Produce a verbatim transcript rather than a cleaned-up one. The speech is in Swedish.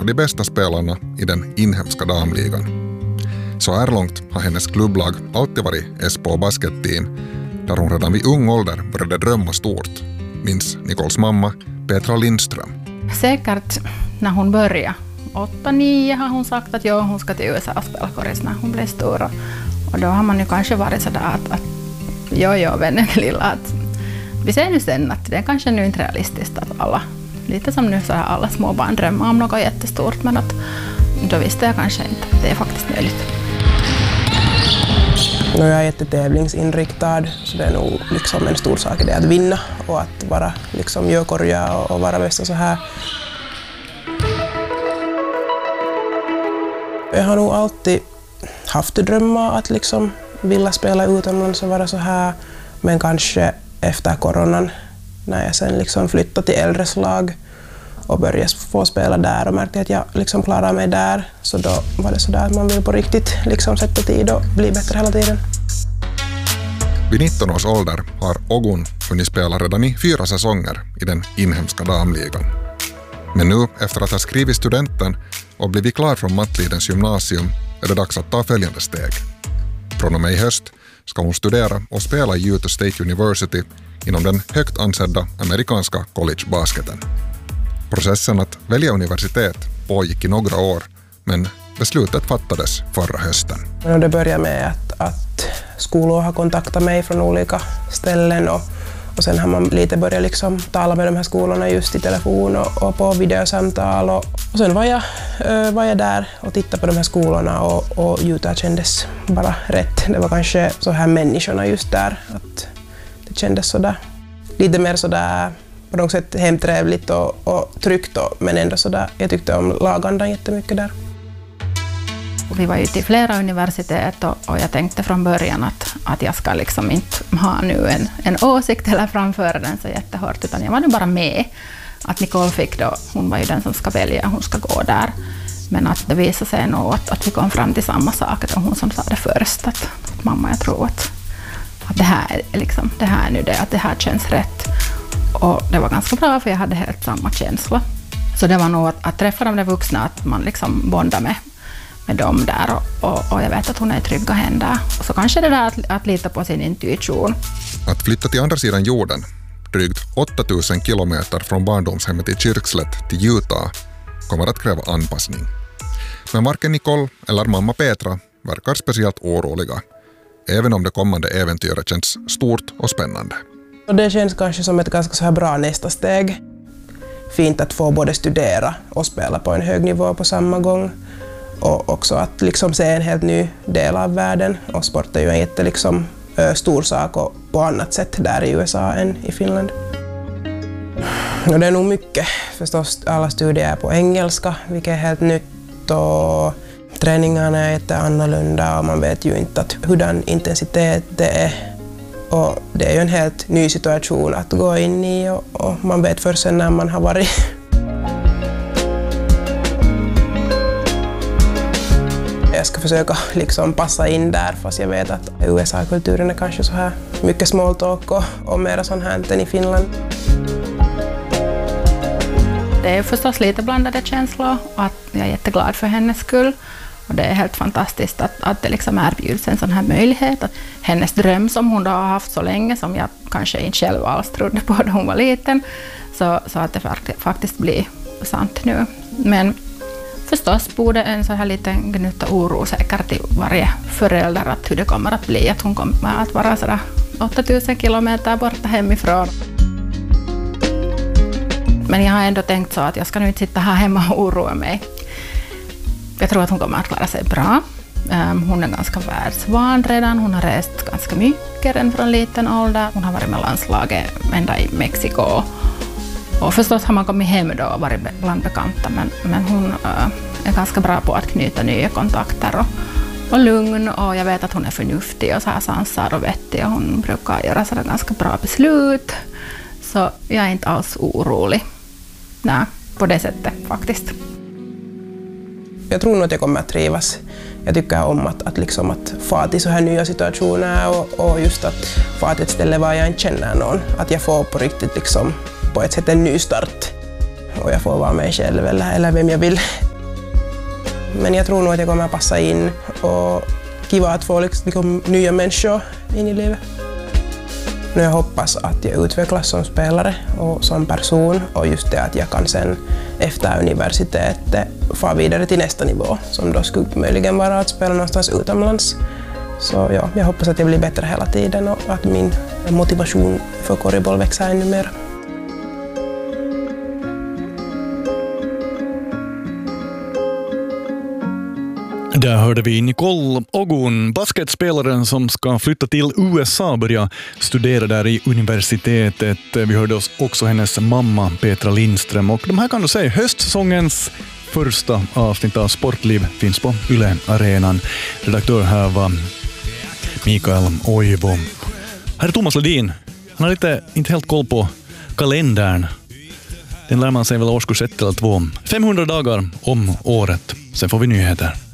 av de bästa spelarna i den inhemska damligan. Så här långt har hennes klubblag alltid varit Espoo Basket-team, där hon redan vid ung ålder började drömma stort, minns Nicoles mamma Petra Lindström. Säkert när hon började. åtta nio har hon sagt att ja, hon ska till U S A och spela korris när hon blev stor. Och då har man ju kanske varit sådär att, att ja, ja, vännen lilla. Att, vi ser nu sen att det är kanske nu inte realistiskt att alla, lite som nu så här alla små barn drömmer om något jättestort, men att då visste jag kanske inte att det är faktiskt möjligt. Jag är jättetävlingsinriktad, så det är nog liksom en stor sak i det att vinna och att vara liksom gökorja och, och vara bäst och så här. Jag har nog alltid haft drömmar att liksom vilja spela utomlands och vara så här, men kanske efter coronan när jag sen liksom flyttade till äldres lag och började få spela där och märkte att jag liksom klarar mig där, så då var det så där att man vill på riktigt liksom sätta tid och bli bättre hela tiden. Vid nitton års ålder har Ogun hunnit spela redan i fyra säsonger i den inhemska damligan. Men nu, efter att ha skrivit studenten och blivit klar från Mattlidens gymnasium, är det dags att ta följande steg. Från och med i höst ska hon studera och spela i Utah State University inom den högt ansedda amerikanska collegebasketen. Processen att välja universitet pågick i några år, men beslutet fattades förra hösten. Det började med att, att skolor har kontaktat mig från olika ställen och, och sen har man lite börjat liksom tala med de här skolorna just i telefon och, och på videosamtal. Och, och sen var jag, äh, var jag där och tittade på de här skolorna och, och Utah kändes bara rätt. Det var kanske så här människorna just där, att det kändes sådär, lite mer sådär på något sätt hemtrevligt och, och tryggt, och, men ändå sådär, jag tyckte om lagandan jättemycket där. Vi var ju till flera universitet och, och jag tänkte från början att, att jag ska liksom inte ha nu en, en åsikt eller framföra den så jättehårt, utan jag var nu bara med. Att Nicole fick då, hon var ju den som ska välja, hon ska gå där. Men att det visade sig nog att, att vi kom fram till samma sak, att hon som sa det först, att, att mamma, jag tror att, att det här är liksom, det här är nu det, att det här känns rätt. Och det var ganska bra, för jag hade helt samma känsla. Så det var nog att, att träffa de där vuxna, att man liksom bondade med, med dem där. Och, och, och jag vet att hon är i trygga händer. Och så kanske det där att, att lita på sin intuition. Att flytta till andra sidan jorden, drygt åtta tusen kilometer från barndomshemmet i Kyrkslätt till Utah, kommer att kräva anpassning. Men varken Nicole eller mamma Petra verkar speciellt oroliga, även om det kommande äventyret känns stort och spännande. Och det känns kanske som ett ganska så här bra nästa steg. Fint att få både studera och spela på en hög nivå på samma gång. Och också att liksom se en helt ny del av världen. Och sport är ju en jätte liksom, stor sak och på annat sätt där i U S A än i Finland. Och det är nog mycket. Förstås alla studier är på engelska, vilket är helt nytt. Och träningarna är jätteannorlunda och man vet ju inte att hurdan intensitet det är. Och det är ju en helt ny situation att gå in i och, och man vet först sen när man har varit. Jag ska försöka liksom passa in där, fast jag vet att U S A-kulturen är kanske så här mycket small talk och, och mer sån här än i Finland. Det är förstås lite blandade känslor och att jag är jätteglad för hennes skull. Och det är helt fantastiskt att, att det liksom erbjuds en sån här möjlighet. Att hennes dröm som hon då har haft så länge, som jag kanske inte själv alls trodde på när hon var liten, så, så att det faktiskt blir sant nu. Men förstås borde en så här liten gnutta oro säkert till varje förälder att hur det kommer att bli. Att hon kommer att vara sådär åtta tusen kilometer borta hemifrån. Men jag har ändå tänkt så att jag ska nu inte sitta här hemma och oroa mig. Jag tror att hon kommer att klara sig bra. Hon är ganska världsvan redan. Hon har rest ganska mycket redan från liten ålder. Hon har varit med landslaget ända i Mexiko. Och förstås har man kommit hem då och varit bland bekanta. Men, men hon är ganska bra på att knyta nya kontakter och, och lugn. Och jag vet att hon är förnuftig och så här sansad och vettig. Och hon brukar göra sådär ganska bra beslut. Så jag är inte alls orolig. Nej, på det sättet faktiskt. Jag tror nog att jag kommer att trivas. Jag tycker om att, att, liksom att få till så här nya situationer och, och just att få till ett ställe var jag inte känner någon. Att jag får på riktigt liksom, på ett sätt en ny start. Och jag får vara mig själv eller, eller vem jag vill. Men jag tror nog att jag kommer att passa in och kiva att få liksom nya människor in i livet. Nu jag hoppas att jag utvecklas som spelare och som person och just det att jag kan sen efter universitetet få vidare till nästa nivå som då skulle möjligen vara att spela någonstans utomlands. Så ja, jag hoppas att jag blir bättre hela tiden och att min motivation för korriboll växer ännu mer. Där hörde vi Nicole Ogun, basketspelaren som ska flytta till U S A och börja studera där i universitetet. Vi hörde också hennes mamma Petra Lindström och de här kan du säga höstsäsongens första avsnitt av Sportliv finns på Yle Arenan. Redaktör här var Mikael Oivo. Här är Thomas Ledin. Han har lite, inte helt koll på kalendern. Den lär man sig väl årskurs ett eller två. femhundra dagar om året. Sen får vi nyheter.